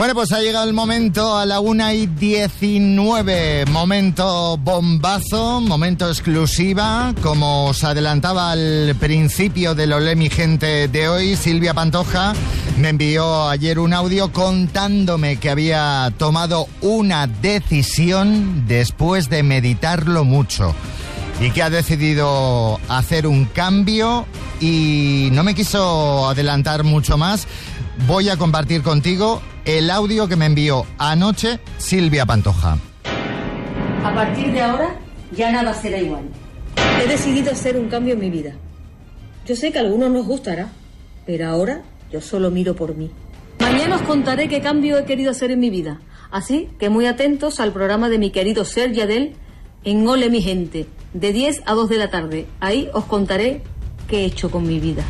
Bueno, pues ha llegado el momento a la 1:19, momento bombazo, momento exclusiva. Como os adelantaba al principio del Olé mi gente de hoy, Silvia Pantoja me envió ayer un audio contándome que había tomado una decisión después de meditarlo mucho y que ha decidido hacer un cambio y no me quiso adelantar mucho más. Voy a compartir contigo el audio que me envió anoche Silvia Pantoja. A partir de ahora, ya nada será igual. He decidido hacer un cambio en mi vida. Yo sé que a algunos nos gustará, pero ahora yo solo miro por mí. Mañana os contaré qué cambio he querido hacer en mi vida. Así que muy atentos al programa de mi querido Ser Yadel en Ole mi gente, de 10 a 2 de la tarde. Ahí os contaré qué he hecho con mi vida.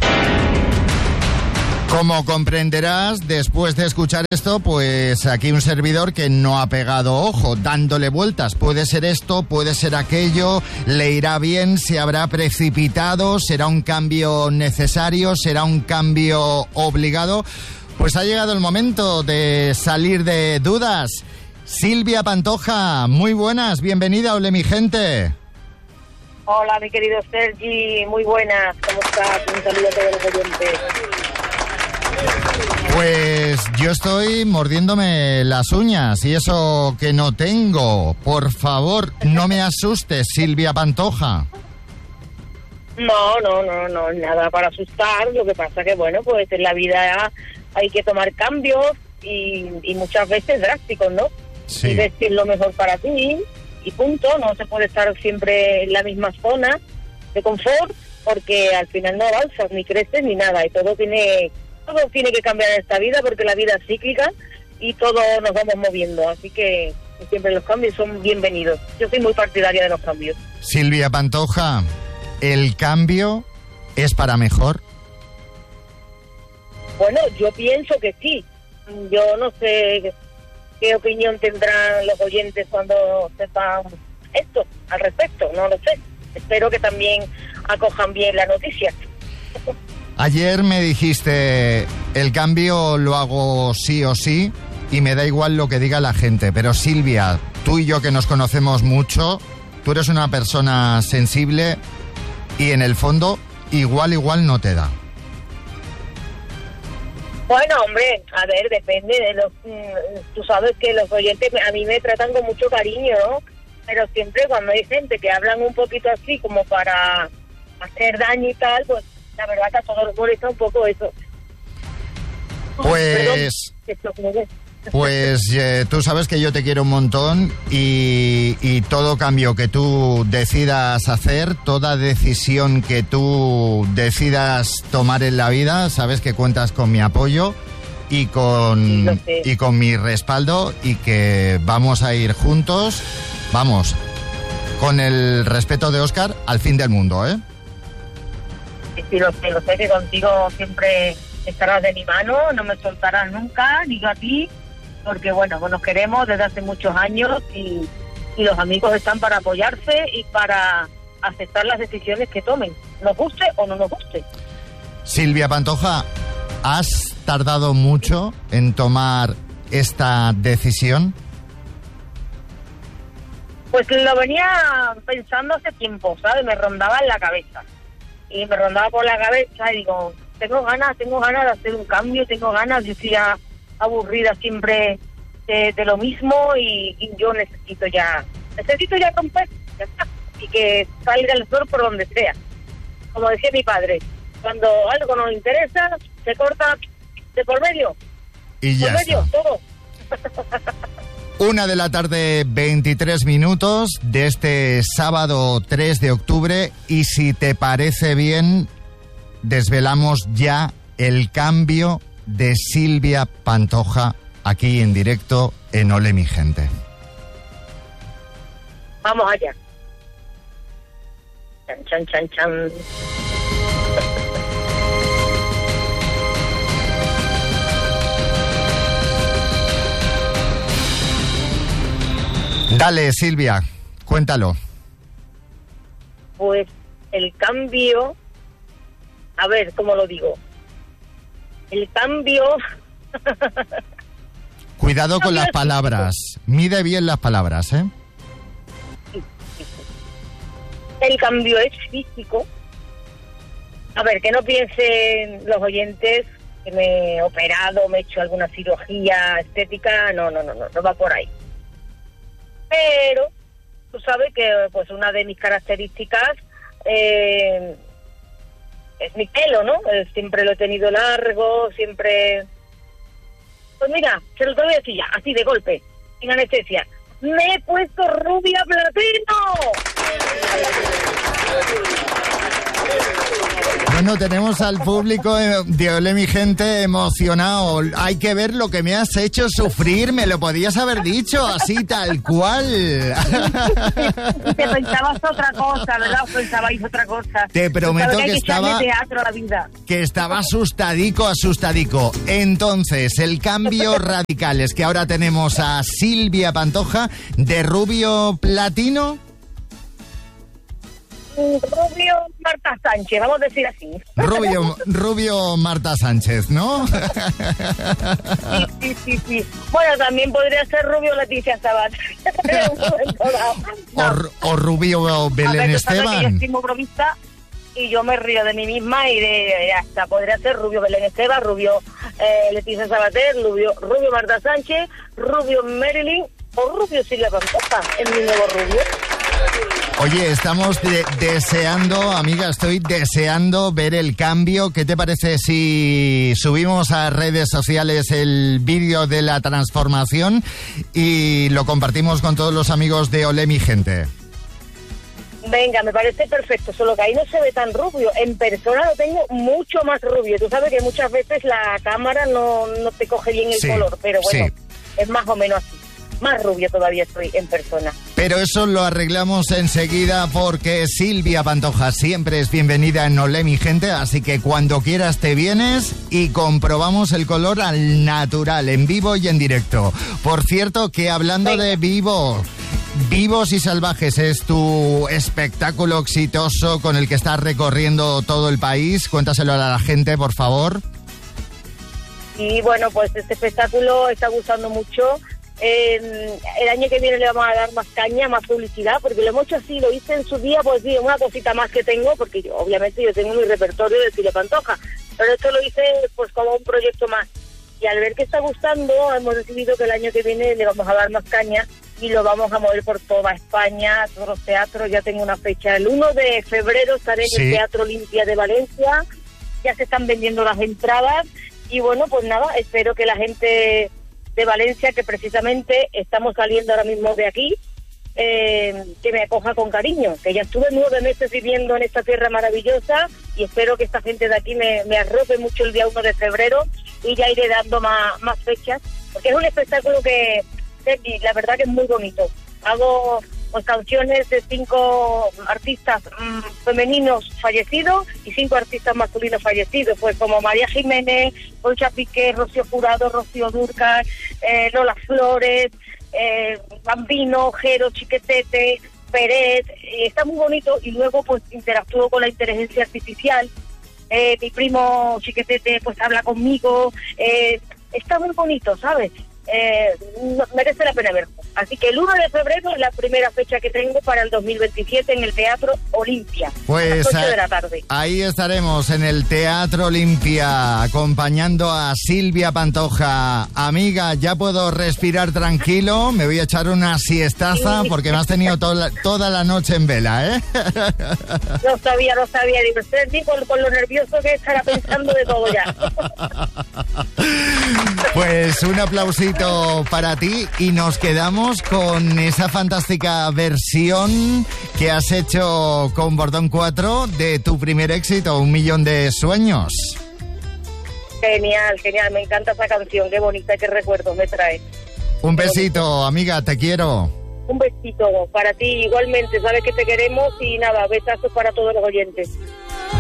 Como comprenderás, después de escuchar esto, pues aquí un servidor que no ha pegado ojo, dándole vueltas. Puede ser esto, puede ser aquello, le irá bien, se habrá precipitado, será un cambio necesario, será un cambio obligado. Pues ha llegado el momento de salir de dudas. Silvia Pantoja, muy buenas, bienvenida a Ole mi gente. Hola, mi querido Sergi, muy buenas, ¿cómo estás? Un saludo a todos los oyentes. Pues yo estoy mordiéndome las uñas y eso que no tengo. Por favor, no me asustes, Silvia Pantoja. No, nada para asustar. Lo que pasa que, bueno, pues en la vida hay que tomar cambios y muchas veces drásticos, ¿no? Sí. Y ves que es lo mejor para ti y punto. No se puede estar siempre en la misma zona de confort porque al final no avanzas, ni creces, ni nada. Y todo tiene que cambiar en esta vida porque la vida es cíclica y todos nos vamos moviendo, así que siempre los cambios son bienvenidos. Yo soy muy partidaria de los cambios. Silvia Pantoja, ¿el cambio es para mejor? Bueno, yo pienso que sí. Yo no sé qué opinión tendrán los oyentes cuando sepan esto al respecto, no lo sé. Espero que también acojan bien la noticia. Ayer me dijiste, el cambio lo hago sí o sí y me da igual lo que diga la gente. Pero Silvia, tú y yo que nos conocemos mucho, tú eres una persona sensible y en el fondo igual no te da. Bueno, hombre, a ver, depende de los... tú sabes que los oyentes a mí me tratan con mucho cariño, ¿no? Pero siempre cuando hay gente que hablan un poquito así como para hacer daño y tal, pues la verdad que a todos nos molesta un poco eso. Pues tú sabes que yo te quiero un montón y todo cambio que tú decidas hacer, toda decisión que tú decidas tomar en la vida, sabes que cuentas con mi apoyo y con mi respaldo y que vamos a ir juntos, vamos, con el respeto de Óscar, al fin del mundo, ¿eh? Sí, lo sé que contigo siempre estarás de mi mano, no me soltarás nunca, ni yo a ti, porque bueno, pues nos queremos desde hace muchos años y los amigos están para apoyarse y para aceptar las decisiones que tomen, nos guste o no nos guste. Silvia Pantoja, ¿has tardado mucho en tomar esta decisión? Pues lo venía pensando hace tiempo, ¿sabes? Me rondaba en la cabeza. Y me rondaba por la cabeza y digo, tengo ganas de hacer un cambio, tengo ganas, yo estoy ya aburrida siempre de lo mismo y yo necesito ya romper, ya está, y que salga el sol por donde sea. Como decía mi padre, cuando algo no le interesa, se corta de por medio. Y ya por medio, está. todo. 1:23 de este sábado 3 de octubre y si te parece bien, desvelamos ya el cambio de Silvia Pantoja aquí en directo en Ole mi gente. Vamos allá. Chan, chan, chan, chan. Dale, Silvia, cuéntalo. Pues el cambio, a ver, ¿cómo lo digo? El cambio... cuidado con las palabras. Mide bien las palabras, ¿eh? Sí. El cambio es físico. A ver, que no piensen los oyentes que me he operado, me he hecho alguna cirugía estética, no va por ahí. Pero tú sabes que pues una de mis características es mi pelo, ¿no? Siempre lo he tenido largo, siempre... Pues mira, se lo te voy a decir ya, así de golpe, sin anestesia. ¡Me he puesto rubia platino! Bueno, tenemos al público de Olé mi gente emocionado. Hay que ver lo que me has hecho sufrir. Me lo podías haber dicho así, tal cual. Te pensabas otra cosa, ¿verdad? Pensabais otra cosa. Te prometo que estaba... teatro a la vida. Que estaba asustadico. Entonces, el cambio radical es que ahora tenemos a Silvia Pantoja de rubio platino. Rubio Marta Sánchez, vamos a decir así. Rubio Marta Sánchez, ¿no? Sí. Bueno, también podría ser rubio Leticia Sabat. O rubio Belén Esteban. Yo estoy muy bromista y yo me río de mí misma y de hasta podría ser rubio Belén Esteban, rubio Leticia Sabater, rubio Marta Sánchez, rubio Marilyn o rubio Silvia Pantoja, es mi nuevo rubio. Oye, estamos deseando, amiga, estoy deseando ver el cambio. ¿Qué te parece si subimos a redes sociales el vídeo de la transformación y lo compartimos con todos los amigos de Olé mi gente? Venga, me parece perfecto, solo que ahí no se ve tan rubio. En persona lo tengo mucho más rubio. Tú sabes que muchas veces la cámara no te coge bien el color, pero bueno, es más o menos así. Más rubio todavía estoy en persona. Pero eso lo arreglamos enseguida porque Silvia Pantoja siempre es bienvenida en Olé mi gente, así que cuando quieras te vienes y comprobamos el color al natural, en vivo y en directo. Por cierto, que hablando de Vivos y Salvajes es tu espectáculo exitoso con el que estás recorriendo todo el país. Cuéntaselo a la gente, por favor. Y bueno, pues este espectáculo está gustando mucho. El año que viene le vamos a dar más caña, más publicidad, porque lo hemos hecho así, lo hice en su día, pues sí, una cosita más que tengo, porque obviamente yo tengo mi repertorio de Silvia Pantoja, pero esto lo hice pues como un proyecto más. Y al ver que está gustando, hemos decidido que el año que viene le vamos a dar más caña y lo vamos a mover por toda España, todos los teatros. Ya tengo una fecha, el 1 de febrero estaré en el Teatro Olimpia de Valencia, ya se están vendiendo las entradas y bueno, pues nada, espero que la gente de Valencia, que precisamente estamos saliendo ahora mismo de aquí, que me acoja con cariño, que ya estuve 9 meses viviendo en esta tierra maravillosa y espero que esta gente de aquí me arrope mucho el día 1 de febrero y ya iré dando más fechas, porque es un espectáculo que la verdad que es muy bonito. Hago pues canciones de 5 artistas femeninos fallecidos y 5 artistas masculinos fallecidos, pues como María Jiménez, Concha Piqué, Rocío Jurado, Rocío Dúrcal, Lola Flores, Bambino, Jero, Chiquetete, Pérez, está muy bonito. Y luego pues interactúo con la inteligencia artificial, mi primo Chiquetete pues habla conmigo, está muy bonito, ¿sabes? Merece la pena verlo. Así que el 1 de febrero es la primera fecha que tengo para el 2027 en el Teatro Olimpia, pues a las 8 de la tarde. Ahí estaremos en el Teatro Olimpia acompañando a Silvia Pantoja. Amiga, ya puedo respirar tranquilo, me voy a echar una siestaza porque me has tenido toda la noche en vela, ¿eh? No sabía, digo, con lo nervioso que estará pensando de todo ya. Pues un aplausito para ti y nos quedamos con esa fantástica versión que has hecho con Bordón 4 de tu primer éxito, 1 millón de sueños. Genial, me encanta esa canción, qué bonita, qué recuerdos me trae. Un besito, amiga, te quiero. Un besito para ti igualmente, sabes que te queremos y nada, besazos para todos los oyentes.